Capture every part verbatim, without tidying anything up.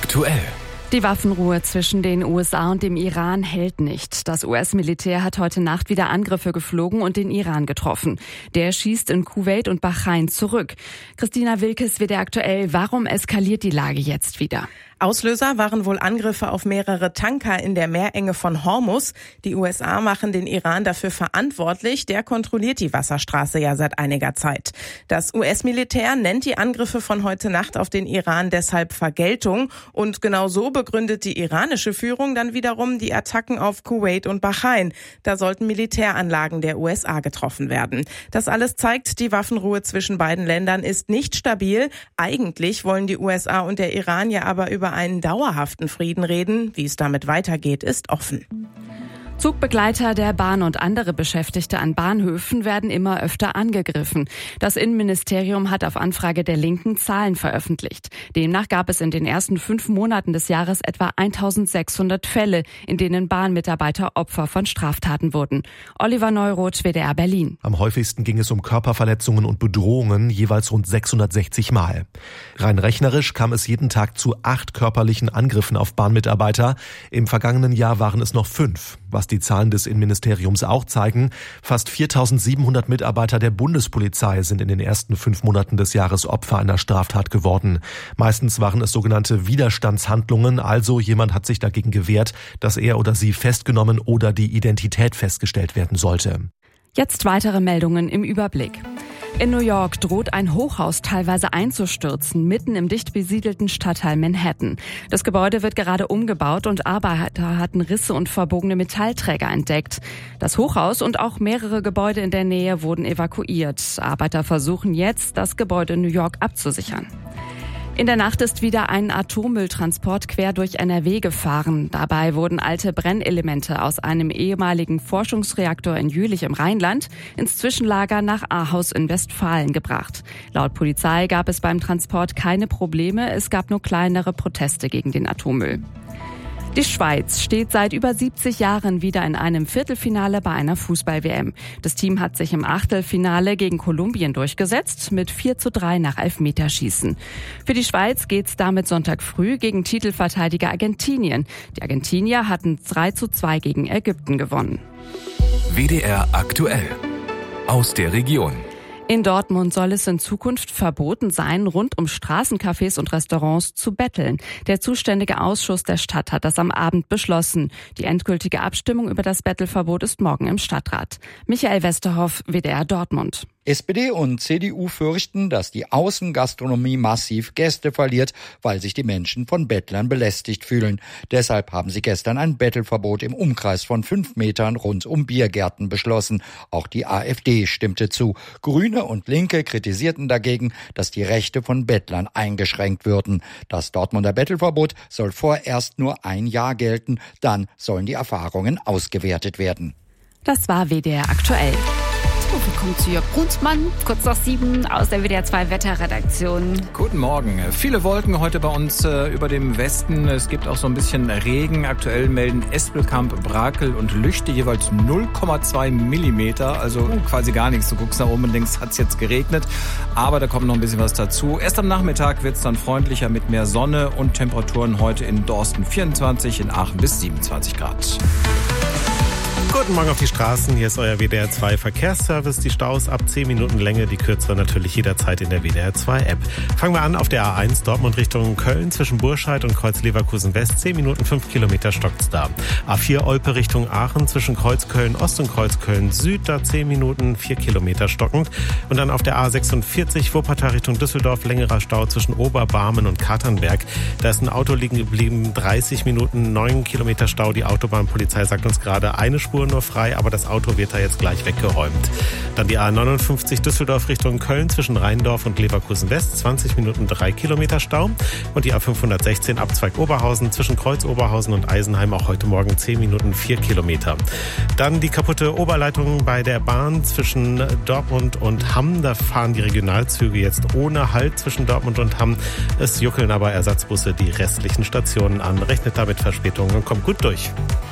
aktuell. Die Waffenruhe zwischen den U S A und dem Iran hält nicht. Das U S-Militär hat heute Nacht wieder Angriffe geflogen und den Iran getroffen. Der schießt in Kuwait und Bahrain zurück. Christina Wilkes, W D R aktuell. Warum eskaliert die Lage jetzt wieder? Auslöser waren wohl Angriffe auf mehrere Tanker in der Meerenge von Hormuz. Die U S A machen den Iran dafür verantwortlich. Der kontrolliert die Wasserstraße ja seit einiger Zeit. Das U S-Militär nennt die Angriffe von heute Nacht auf den Iran deshalb Vergeltung. Und genau so begründet die iranische Führung dann wiederum die Attacken auf Kuwait und Bahrain. Da sollten Militäranlagen der U S A getroffen werden. Das alles zeigt, die Waffenruhe zwischen beiden Ländern ist nicht stabil. Eigentlich wollen die U S A und der Iran ja aber über einen dauerhaften Frieden reden. Wie es damit weitergeht, ist offen. Zugbegleiter der Bahn und andere Beschäftigte an Bahnhöfen werden immer öfter angegriffen. Das Innenministerium hat auf Anfrage der Linken Zahlen veröffentlicht. Demnach gab es in den ersten fünf Monaten des Jahres etwa eintausendsechshundert Fälle, in denen Bahnmitarbeiter Opfer von Straftaten wurden. Oliver Neuroth, W D R Berlin. Am häufigsten ging es um Körperverletzungen und Bedrohungen, jeweils rund sechshundertsechzig Mal. Rein rechnerisch kam es jeden Tag zu acht körperlichen Angriffen auf Bahnmitarbeiter. Im vergangenen Jahr waren es noch fünf. Was die Zahlen des Innenministeriums auch zeigen, fast viertausendsiebenhundert Mitarbeiter der Bundespolizei sind in den ersten fünf Monaten des Jahres Opfer einer Straftat geworden. Meistens waren es sogenannte Widerstandshandlungen, also jemand hat sich dagegen gewehrt, dass er oder sie festgenommen oder die Identität festgestellt werden sollte. Jetzt weitere Meldungen im Überblick. In New York droht ein Hochhaus teilweise einzustürzen, mitten im dicht besiedelten Stadtteil Manhattan. Das Gebäude wird gerade umgebaut und Arbeiter hatten Risse und verbogene Metallträger entdeckt. Das Hochhaus und auch mehrere Gebäude in der Nähe wurden evakuiert. Arbeiter versuchen jetzt, das Gebäude in New York abzusichern. In der Nacht ist wieder ein Atommülltransport quer durch N R W gefahren. Dabei wurden alte Brennelemente aus einem ehemaligen Forschungsreaktor in Jülich im Rheinland ins Zwischenlager nach Ahaus in Westfalen gebracht. Laut Polizei gab es beim Transport keine Probleme, es gab nur kleinere Proteste gegen den Atommüll. Die Schweiz steht seit über siebzig Jahren wieder in einem Viertelfinale bei einer Fußball-W M. Das Team hat sich im Achtelfinale gegen Kolumbien durchgesetzt, mit vier zu drei nach Elfmeterschießen. Für die Schweiz geht's damit Sonntag früh gegen Titelverteidiger Argentinien. Die Argentinier hatten drei zu zwei gegen Ägypten gewonnen. W D R aktuell. Aus der Region. In Dortmund soll es in Zukunft verboten sein, rund um Straßencafés und Restaurants zu betteln. Der zuständige Ausschuss der Stadt hat das am Abend beschlossen. Die endgültige Abstimmung über das Bettelverbot ist morgen im Stadtrat. Michael Westerhoff, W D R Dortmund. S P D und C D U fürchten, dass die Außengastronomie massiv Gäste verliert, weil sich die Menschen von Bettlern belästigt fühlen. Deshalb haben sie gestern ein Bettelverbot im Umkreis von fünf Metern rund um Biergärten beschlossen. Auch die AfD stimmte zu. Grüne und Linke kritisierten dagegen, dass die Rechte von Bettlern eingeschränkt würden. Das Dortmunder Bettelverbot soll vorerst nur ein Jahr gelten. Dann sollen die Erfahrungen ausgewertet werden. Das war W D R aktuell. Willkommen zu Jörg Brunsmann, kurz nach sieben aus der W D R zwei Wetterredaktion. Guten Morgen. Viele Wolken heute bei uns äh, über dem Westen. Es gibt auch so ein bisschen Regen. Aktuell melden Espelkamp, Brakel und Lüchte jeweils null Komma zwei Millimeter. Also quasi gar nichts. Du guckst nach oben und denkst, hat's jetzt geregnet. Aber da kommt noch ein bisschen was dazu. Erst am Nachmittag wird's dann freundlicher mit mehr Sonne und Temperaturen heute in Dorsten vierundzwanzig, in Aachen bis siebenundzwanzig Grad. Guten Morgen auf die Straßen, hier ist euer W D R zwei Verkehrsservice. Die Staus ab zehn Minuten Länge, die kürzere natürlich jederzeit in der W D R zwei App. Fangen wir an auf der A eins Dortmund Richtung Köln zwischen Burscheid und Kreuz Leverkusen West. zehn Minuten, fünf Kilometer stockt's da. A vier Olpe Richtung Aachen zwischen Kreuz Köln Ost und Kreuz Köln Süd, da zehn Minuten, vier Kilometer stockend. Und dann auf der A sechsundvierzig Wuppertal Richtung Düsseldorf längerer Stau zwischen Oberbarmen und Katernberg. Da ist ein Auto liegen geblieben, dreißig Minuten, neun Kilometer Stau. Die Autobahnpolizei sagt uns gerade, eine Spur nur frei, aber das Auto wird da jetzt gleich weggeräumt. Dann die A neunundfünfzig Düsseldorf Richtung Köln zwischen Rheindorf und Leverkusen West, zwanzig Minuten, drei Kilometer Stau. Und die A fünfhundertsechzehn Abzweig Oberhausen zwischen Kreuz Oberhausen und Eisenheim auch heute Morgen zehn Minuten, vier Kilometer. Dann die kaputte Oberleitung bei der Bahn zwischen Dortmund und Hamm. Da fahren die Regionalzüge jetzt ohne Halt zwischen Dortmund und Hamm. Es juckeln aber Ersatzbusse die restlichen Stationen an. Rechnet damit Verspätungen und kommt gut durch.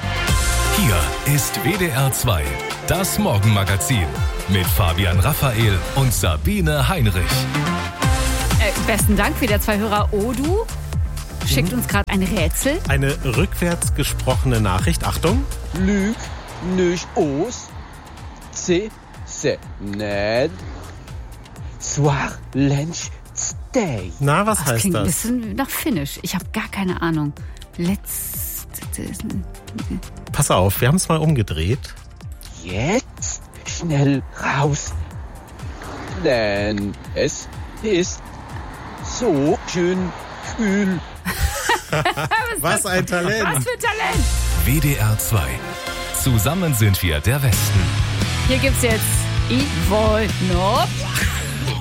Hier ist W D R zwei, das Morgenmagazin mit Fabian Raphael und Sabine Heinrich. Äh, besten Dank für der zwei Hörer. Odu. schickt uns gerade ein Rätsel. Eine rückwärts gesprochene Nachricht. Achtung. Lüg nicht aus. C. Se. Ned. Soir Lunch Stay. Na, was Das heißt klingt ein das? bisschen nach Finnisch. Ich habe gar keine Ahnung. Let's... Pass auf, wir haben es mal umgedreht. Jetzt schnell raus. Denn es ist so schön kühl. Was ein Talent. Was für ein Talent! W D R zwei. Zusammen sind wir der Westen. Hier gibt's jetzt Ivolnov.